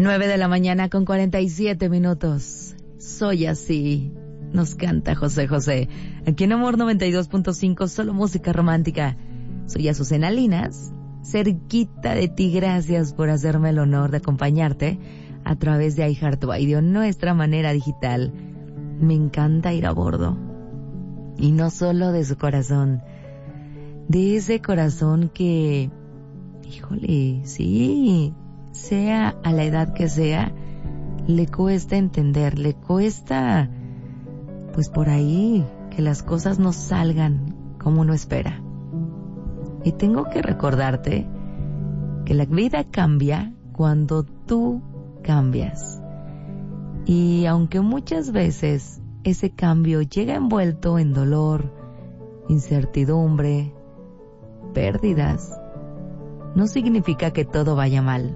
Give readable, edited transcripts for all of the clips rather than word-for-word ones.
9 de la mañana con 47 minutos. Soy así, nos canta José José. Aquí en Amor 92.5, solo música romántica. Soy Azucena Linas, cerquita de ti. Gracias por hacerme el honor de acompañarte a través de iHeartRadio, nuestra manera digital. Me encanta ir a bordo. Y no solo de su corazón, de ese corazón que, híjole, sí, sea a la edad que sea, le cuesta entender, le cuesta, pues por ahí, que las cosas no salgan como uno espera. Y tengo que recordarte que la vida cambia cuando tú cambias. Y aunque muchas veces ese cambio llega envuelto en dolor, incertidumbre, pérdidas, no significa que todo vaya mal.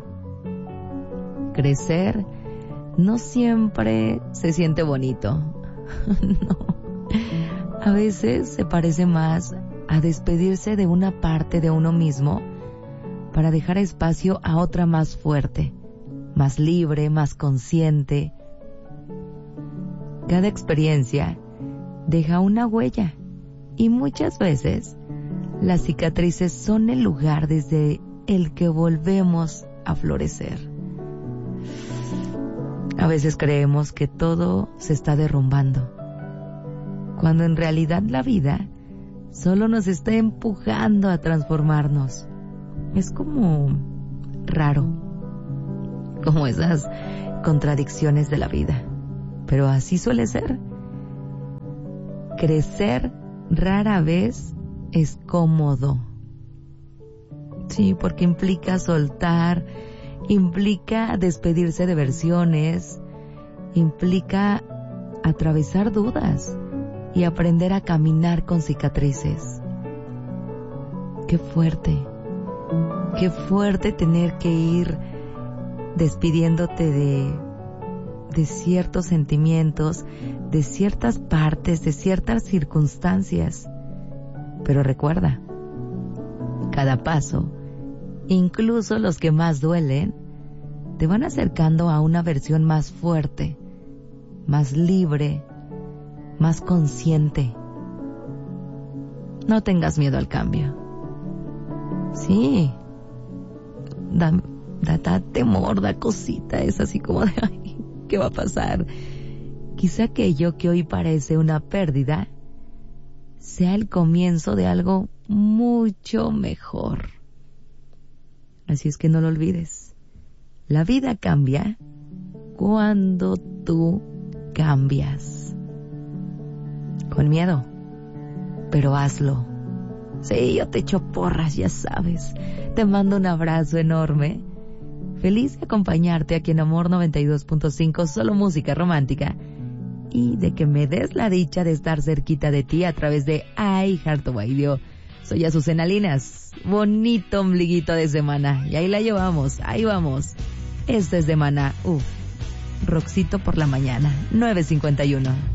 Crecer no siempre se siente bonito. No. A veces se parece más a despedirse de una parte de uno mismo para dejar espacio a otra más fuerte, más libre, más consciente. Cada experiencia deja una huella y muchas veces las cicatrices son el lugar desde el que volvemos a florecer. A veces creemos que todo se está derrumbando, cuando en realidad la vida solo nos está empujando a transformarnos. Es como raro, como esas contradicciones de la vida, pero así suele ser. Crecer rara vez es cómodo. Sí, porque implica soltar, implica despedirse de versiones, implica atravesar dudas y aprender a caminar con cicatrices. Qué fuerte tener que ir despidiéndote de ciertos sentimientos, de ciertas partes, de ciertas circunstancias. Pero recuerda, cada paso, incluso los que más duelen, te van acercando a una versión más fuerte, más libre, más consciente. No tengas miedo al cambio. Sí, da temor, da cosita, es así como de, ay, ¿qué va a pasar? Quizá aquello que hoy parece una pérdida sea el comienzo de algo mucho mejor. Así es que no lo olvides. La vida cambia cuando tú cambias. Con miedo, pero hazlo. Sí, yo te echo porras, ya sabes. Te mando un abrazo enorme. Feliz de acompañarte aquí en Amor 92.5, solo música romántica. Y de que me des la dicha de estar cerquita de ti a través de iHeartRadio. Soy Azucena Linas. Bonito ombliguito de semana. Y ahí la llevamos, ahí vamos. Este es de Maná. Rockcito por la mañana, 9:51.